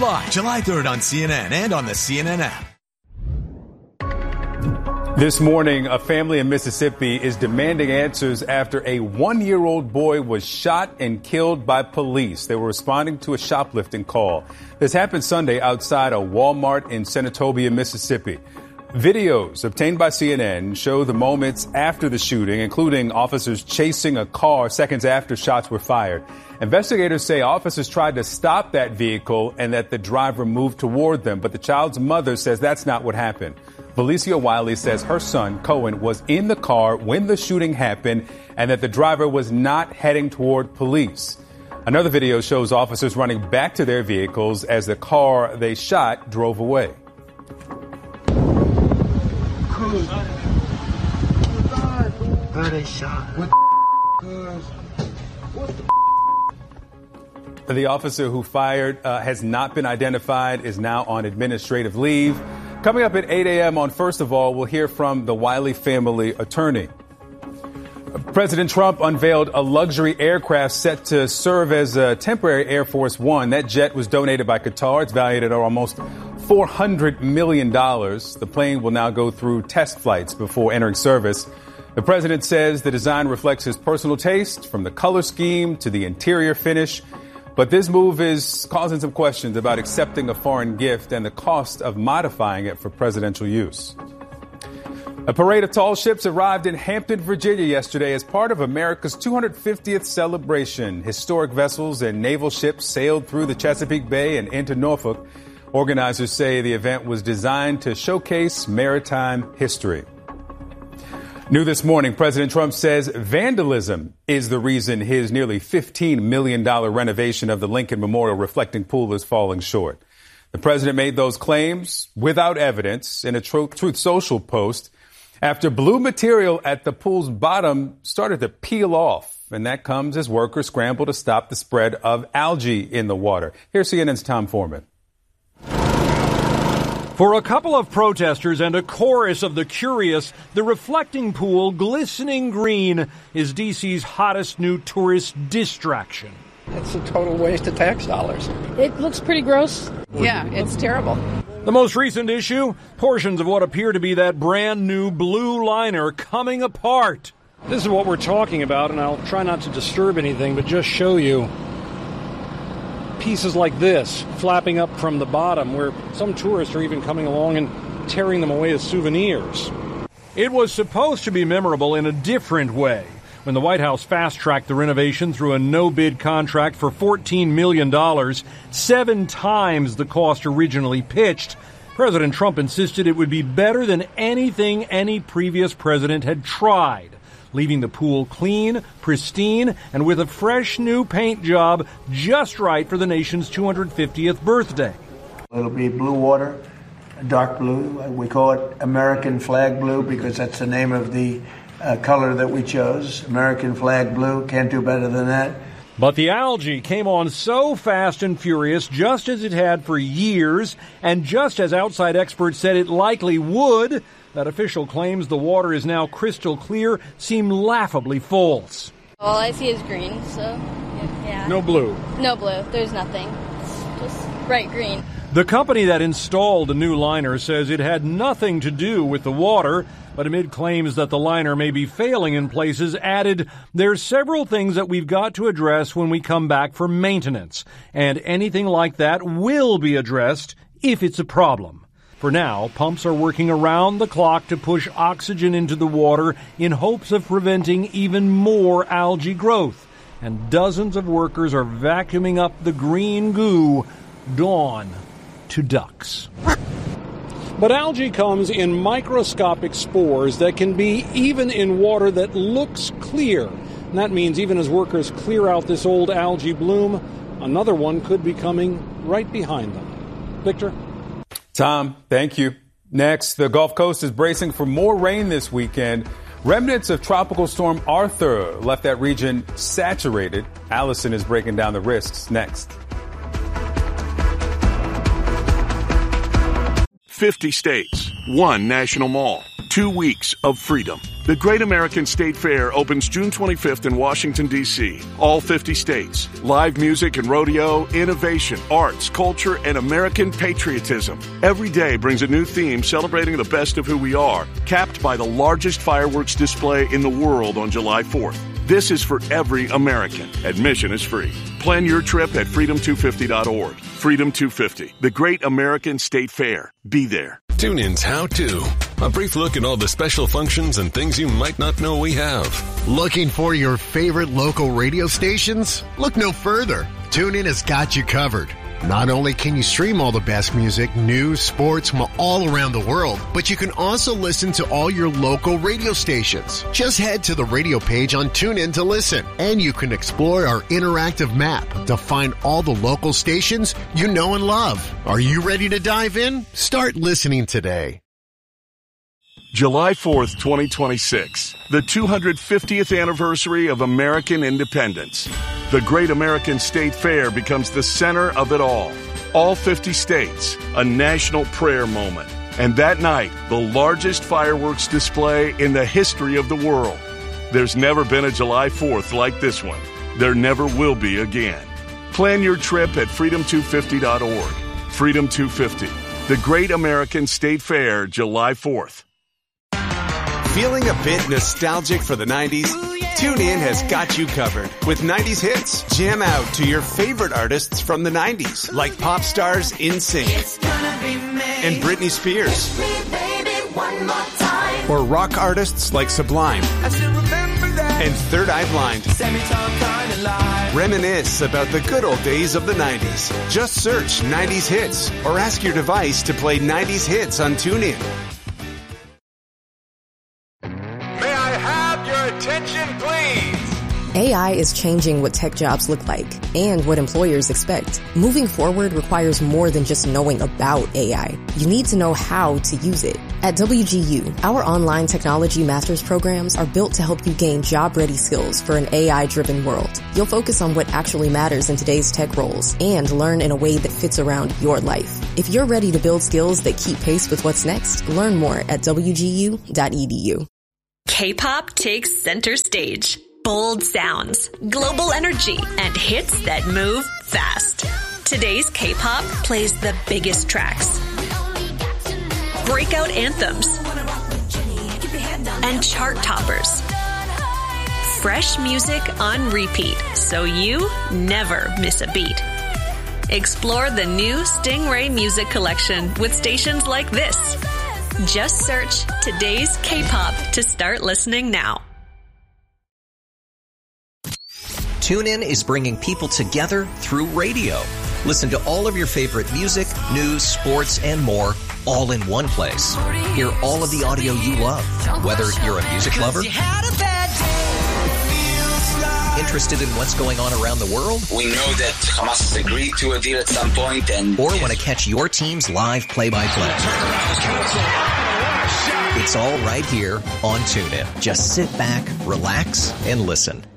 Live, July 3rd on CNN and on the CNN app. This morning, a family in Mississippi is demanding answers after a 1-year-old boy was shot and killed by police. They were responding to a shoplifting call. This happened Sunday outside a Walmart in Senatobia, Mississippi. Videos obtained by CNN show the moments after the shooting, including officers chasing a car seconds after shots were fired. Investigators say officers tried to stop that vehicle and that the driver moved toward them, but the child's mother says that's not what happened. Valencia Wiley says her son, Cohen, was in the car when the shooting happened and that the driver was not heading toward police. Another video shows officers running back to their vehicles as the car they shot drove away. Where they shot? The officer who fired has not been identified, is now on administrative leave. Coming up at 8 a.m. on First of All, we'll hear from the Wiley family attorney. President Trump unveiled a luxury aircraft set to serve as a temporary Air Force One. That jet was donated by Qatar. It's valued at almost $400 million. The plane will now go through test flights before entering service. The president says the design reflects his personal taste, from the color scheme to the interior finish. But this move is causing some questions about accepting a foreign gift and the cost of modifying it for presidential use. A parade of tall ships arrived in Hampton, Virginia yesterday as part of America's 250th celebration. Historic vessels and naval ships sailed through the Chesapeake Bay and into Norfolk. Organizers say the event was designed to showcase maritime history. New this morning, President Trump says vandalism is the reason his nearly $15 million renovation of the Lincoln Memorial Reflecting Pool is falling short. The president made those claims without evidence in a Truth Social post after blue material at the pool's bottom started to peel off. And that comes as workers scramble to stop the spread of algae in the water. Here's CNN's Tom Foreman. For a couple of protesters and a chorus of the curious, the reflecting pool, glistening green, is D.C.'s hottest new tourist distraction. It's a total waste of tax dollars. It looks pretty gross. Yeah, it's terrible. The most recent issue, portions of what appear to be that brand new blue liner coming apart. This is what we're talking about, and I'll try not to disturb anything, but just show you pieces like this flapping up from the bottom, where some tourists are even coming along and tearing them away as souvenirs. It was supposed to be memorable in a different way. When the White House fast-tracked the renovation through a no-bid contract for $14 million, 7 times the cost originally pitched, President Trump insisted it would be better than anything any previous president had tried, leaving the pool clean, pristine, and with a fresh new paint job just right for the nation's 250th birthday. It'll be blue water, dark blue. We call it American flag blue because that's the name of the color that we chose. American flag blue, can't do better than that. But the algae came on so fast and furious, just as it had for years, and just as outside experts said it likely would, that official claims the water is now crystal clear seem laughably false. All I see is green, so yeah. No blue. No blue. There's nothing. It's just bright green. The company that installed the new liner says it had nothing to do with the water, but amid claims that the liner may be failing in places, added, "There's several things that we've got to address when we come back for maintenance, and anything like that will be addressed if it's a problem." For now, pumps are working around the clock to push oxygen into the water in hopes of preventing even more algae growth, and dozens of workers are vacuuming up the green goo, dawn to ducks. But algae comes in microscopic spores that can be even in water that looks clear. And that means even as workers clear out this old algae bloom, another one could be coming right behind them. Victor? Tom, thank you. Next, the Gulf Coast is bracing for more rain this weekend. Remnants of Tropical Storm Arthur left that region saturated. Allison is breaking down the risks next. 50 states, 1 national mall, 2 weeks of freedom. The Great American State Fair opens June 25th in Washington, D.C. All 50 states. Live music and rodeo, innovation, arts, culture, and American patriotism. Every day brings a new theme celebrating the best of who we are, capped by the largest fireworks display in the world on July 4th. This is for every American. Admission is free. Plan your trip at freedom250.org. Freedom 250, the Great American State Fair. Be there. TuneIn's How To. A brief look at all the special functions and things you might not know we have. Looking for your favorite local radio stations? Look no further. TuneIn has got you covered. Not only can you stream all the best music, news, sports from all around the world, but you can also listen to all your local radio stations. Just head to the radio page on TuneIn to listen, and you can explore our interactive map to find all the local stations you know and love. Are you ready to dive in? Start listening today. July 4th, 2026, the 250th anniversary of American independence. The Great American State Fair becomes the center of it all. All 50 states, a national prayer moment. And that night, the largest fireworks display in the history of the world. There's never been a July 4th like this one. There never will be again. Plan your trip at freedom250.org. Freedom 250, the Great American State Fair, July 4th. Feeling a bit nostalgic for the 90s? TuneIn has got you covered with 90s hits. Jam out to your favorite artists from the 90s, like pop stars NSYNC and Britney Spears. Or rock artists like Sublime and Third Eye Blind. Reminisce about the good old days of the 90s. Just search 90s hits or ask your device to play 90s hits on TuneIn. Attention, please. AI is changing what tech jobs look like and what employers expect. Moving forward requires more than just knowing about AI. You need to know how to use it. At WGU, our online technology master's programs are built to help you gain job-ready skills for an AI-driven world. You'll focus on what actually matters in today's tech roles and learn in a way that fits around your life. If you're ready to build skills that keep pace with what's next, learn more at wgu.edu. K-pop takes center stage. Bold sounds, global energy, and hits that move fast. Today's K-pop plays the biggest tracks, breakout anthems, and chart toppers. Fresh music on repeat, so you never miss a beat. Explore the new Stingray Music Collection with stations like this. Just search today's K-pop to start listening now. TuneIn is bringing people together through radio. Listen to all of your favorite music, news, sports, and more, all in one place. Hear all of the audio you love, whether you're a music lover, interested in what's going on around the world? We know that Hamas has agreed to a deal at some point, or want to catch your team's live play-by-play. It's all right here on TuneIn. Just sit back, relax, and listen.